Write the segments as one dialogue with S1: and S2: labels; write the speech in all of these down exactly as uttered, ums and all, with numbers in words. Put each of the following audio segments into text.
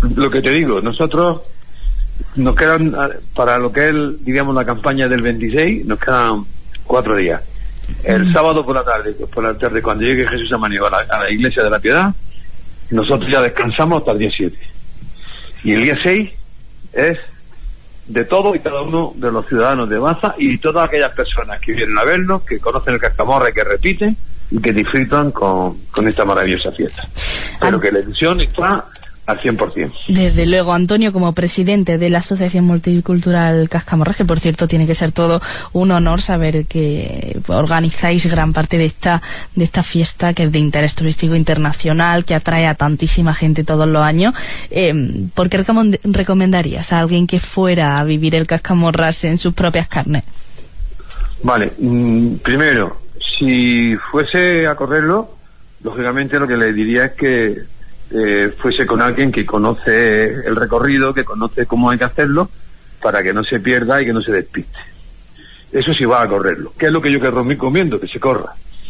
S1: lo que te digo, nosotros nos quedan, para lo que es, digamos, la campaña del veintiséis, nos quedan cuatro días. El mm. sábado por la tarde, por la tarde, cuando llegue Jesús Amaniego a la, a la iglesia de la Piedad, nosotros ya descansamos hasta el día siete. Y el día seis es de todo y cada uno de los ciudadanos de Baza y todas aquellas personas que vienen a vernos, que conocen el Cascamorra y que repiten y que disfrutan con, con esta maravillosa fiesta. Pero que la ilusión está al cien por ciento.
S2: Desde luego, Antonio, como presidente de la Asociación Multicultural Cascamorras, que por cierto tiene que ser todo un honor saber que organizáis gran parte de esta de esta fiesta, que es de interés turístico internacional, que atrae a tantísima gente todos los años. Eh, ¿Por qué recom- recomendarías a alguien que fuera a vivir el Cascamorras en sus propias carnes?
S1: Vale, mm, primero, si fuese a correrlo, lógicamente lo que le diría es que Eh, fuese con alguien que conoce el recorrido, que conoce cómo hay que hacerlo, para que no se pierda y que no se despiste. Eso sí va a correrlo. ¿Qué es lo que yo que recomiendo? Que se corra.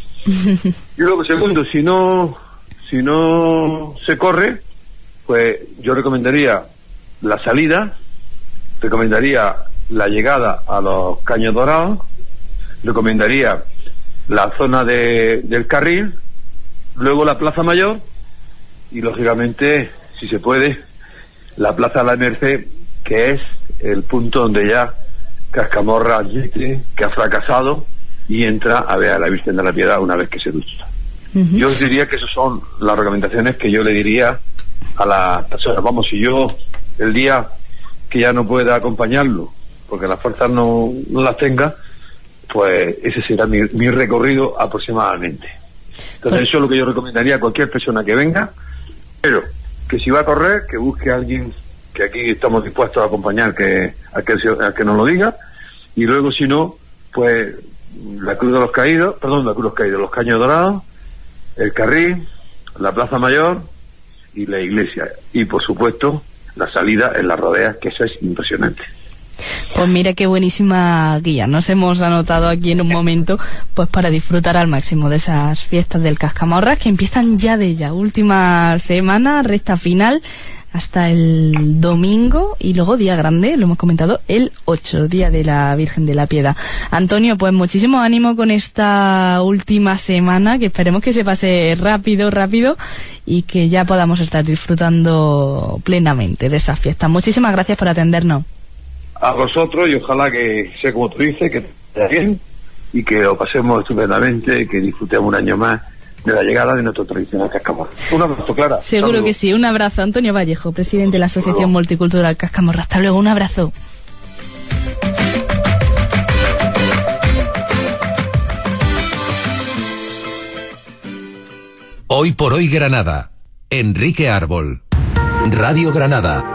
S1: Y luego, segundo, si no si no se corre, pues yo recomendaría la salida, recomendaría la llegada a los Caños Dorados, recomendaría la zona de, del carril, luego la Plaza Mayor, y lógicamente, si se puede, la Plaza de la Merced, que es el punto donde ya Cascamorra llegue, que ha fracasado, y entra a ver a la Virgen de la Piedad una vez que se ducha. Uh-huh. Yo os diría que esas son las recomendaciones que yo le diría a las personas. Vamos, si yo el día que ya no pueda acompañarlo, porque las fuerzas no, no las tenga, pues ese será mi, mi recorrido aproximadamente. Entonces, pues eso es lo que yo recomendaría a cualquier persona que venga. Pero que si va a correr, que busque a alguien que aquí estamos dispuestos a acompañar, que a que, a que nos lo diga, y luego si no, pues la Cruz de los Caídos, perdón, la Cruz de los Caídos, los Caños Dorados, el Carril, la Plaza Mayor y la iglesia, y por supuesto la salida en las rodeas, que eso es impresionante.
S2: Pues mira qué buenísima guía nos hemos anotado aquí en un momento, pues para disfrutar al máximo de esas fiestas del Cascamorras, que empiezan ya de ya, última semana, recta final, hasta el domingo, y luego día grande, lo hemos comentado, el ocho, Día de la Virgen de la Piedad. Antonio, pues muchísimo ánimo con esta última semana, que esperemos que se pase rápido, rápido, y que ya podamos estar disfrutando plenamente de esas fiestas. Muchísimas gracias por atendernos.
S1: A vosotros, y ojalá que sea como tú dices, que esté bien y que lo pasemos estupendamente y que disfrutemos un año más de la llegada de nuestro tradicional Cascamorra. Un abrazo, Clara.
S2: Seguro
S1: Saludos.
S2: Que sí. Un abrazo. Antonio Vallejo, presidente de la Asociación Multicultural Cascamorra. Hasta luego. Un abrazo.
S3: Hoy por hoy Granada. Enrique Árbol. Radio Granada.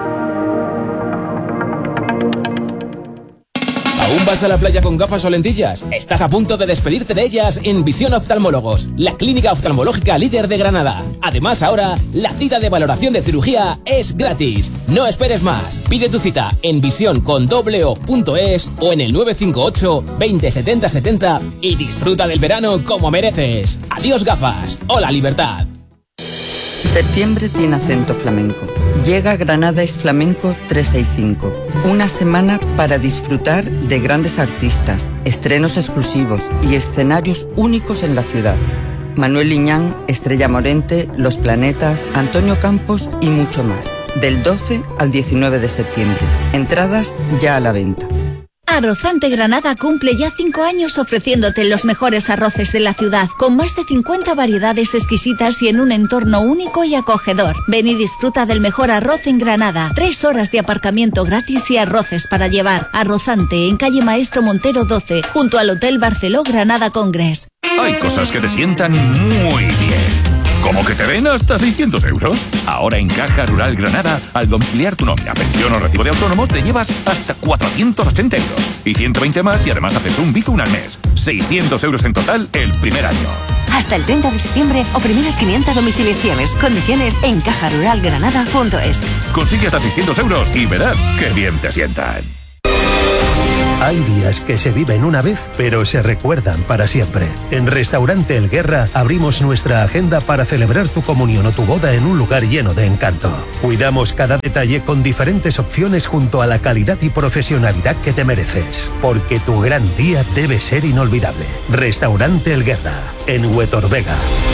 S4: ¿Aún vas a la playa con gafas o lentillas? Estás a punto de despedirte de ellas en Visión Oftalmólogos, la clínica oftalmológica líder de Granada. Además, ahora, la cita de valoración de cirugía es gratis. No esperes más. Pide tu cita en visión con doble o punto es o en el nueve cinco ocho, veinte, setenta, setenta y disfruta del verano como mereces. Adiós gafas. Hola libertad.
S5: Septiembre tiene acento flamenco. Llega Granada es Flamenco trescientos sesenta y cinco. Una semana para disfrutar de grandes artistas, estrenos exclusivos y escenarios únicos en la ciudad. Manuel Liñán, Estrella Morente, Los Planetas, Antonio Campos y mucho más. Del doce al diecinueve de septiembre. Entradas ya a la venta.
S6: Arrozante Granada cumple ya cinco años ofreciéndote los mejores arroces de la ciudad, con más de cincuenta variedades exquisitas y en un entorno único y acogedor. Ven y disfruta del mejor arroz en Granada. Tres horas de aparcamiento gratis y arroces para llevar. Arrozante, en calle Maestro Montero doce, junto al Hotel Barceló Granada Congress.
S7: Hay cosas que te sientan muy bien. ¿Cómo que te den hasta seiscientos euros? Ahora en Caja Rural Granada, al domiciliar tu nómina, pensión o recibo de autónomos, te llevas hasta cuatrocientos ochenta euros. Y ciento veinte más y además haces un bizum al mes. seiscientos euros en total el primer año.
S8: Hasta el treinta de septiembre o primeras quinientas domiciliaciones. Condiciones en caja rural granada punto es.
S7: Consigue hasta seiscientos euros y verás qué bien te sientan.
S9: Hay días que se viven una vez, pero se recuerdan para siempre. En Restaurante El Guerra abrimos nuestra agenda para celebrar tu comunión o tu boda en un lugar lleno de encanto. Cuidamos cada detalle con diferentes opciones junto a la calidad y profesionalidad que te mereces. Porque tu gran día debe ser inolvidable. Restaurante El Guerra, en Huetor Vega.